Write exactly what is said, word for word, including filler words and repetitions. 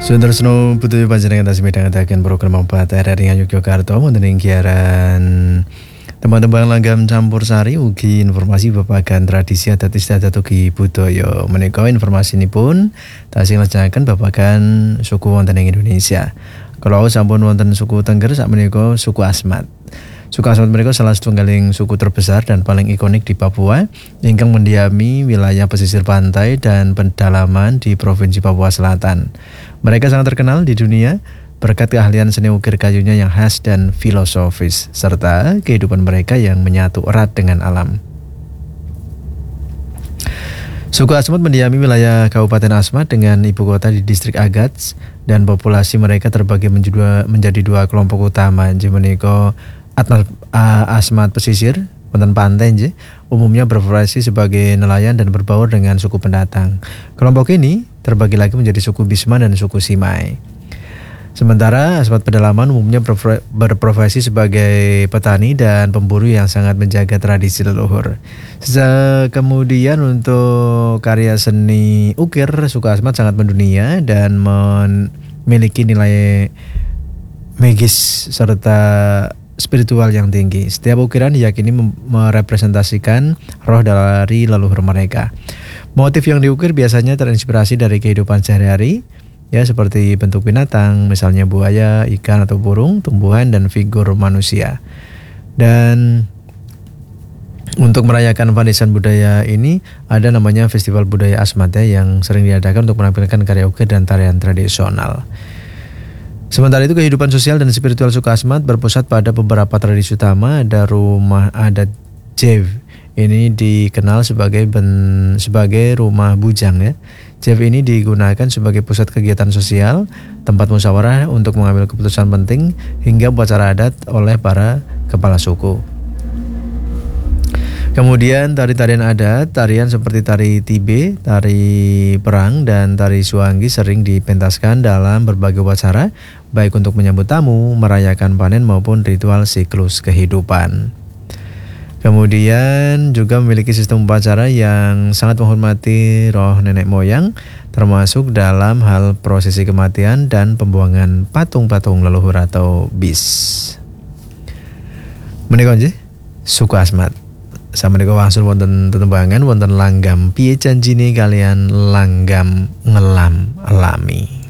Sundarsno putu panjenengan tasih midhangetaken program opat R R I Yogyakarta wonten ing giaran tembang-tembang langgam campursari ugi informasi babagan tradisi adat istiadat ugi budaya. Menika informasinipun tasih lajengaken babagan suku wonten ing Indonesia. Kalau sampun wonten suku Tengger sakmenika suku Asmat. Suku Asmat menika salah satunggaling suku terbesar dan paling ikonik di Papua ingkang mendiami wilayah pesisir pantai dan pedalaman di Provinsi Papua Selatan. Mereka sangat terkenal di dunia berkat keahlian seni ukir kayunya yang khas dan filosofis serta kehidupan mereka yang menyatu erat dengan alam. Suku Asmat mendiami wilayah Kabupaten Asmat dengan ibu kota di distrik Agats dan populasi mereka terbagi menjadi dua, menjadi dua kelompok utama. Menika Atmas, uh, Asmat pesisir, wonten pantai nggih, umumnya berprofesi sebagai nelayan dan berbaur dengan suku pendatang. Kelompok ini terbagi lagi menjadi suku Bisma dan suku Simai. Sementara Asmat pedalaman umumnya berprofesi sebagai petani dan pemburu yang sangat menjaga tradisi leluhur. Kemudian untuk karya seni ukir, suku Asmat sangat mendunia dan memiliki nilai magis serta spiritual yang tinggi. Setiap ukiran diyakini merepresentasikan roh dari leluhur mereka. Motif yang diukir biasanya terinspirasi dari kehidupan sehari-hari, ya seperti bentuk binatang, misalnya buaya, ikan atau burung, tumbuhan dan figur manusia. Dan untuk merayakan warisan budaya ini ada namanya Festival Budaya Asmat ya, yang sering diadakan untuk menampilkan karya ukir dan tarian tradisional. Sementara itu kehidupan sosial dan spiritual suku Asmat berpusat pada beberapa tradisi utama. Ada rumah adat Jev. Ini dikenal sebagai ben, sebagai rumah bujang ya. Jev ini digunakan sebagai pusat kegiatan sosial, tempat musyawarah untuk mengambil keputusan penting hingga upacara adat oleh para kepala suku. Kemudian tari-tarian adat, tarian seperti tari tibe, tari perang, dan tari suanggi sering dipentaskan dalam berbagai upacara, baik untuk menyambut tamu, merayakan panen maupun ritual siklus kehidupan. Kemudian juga memiliki sistem upacara yang sangat menghormati roh nenek moyang, termasuk dalam hal prosesi kematian dan pembuangan patung-patung leluhur atau bis. Menika nggih suku Asmat. Samenika wangsul wonten tetembangan wonten langgam piye janjine kalian langgam ngelam lami.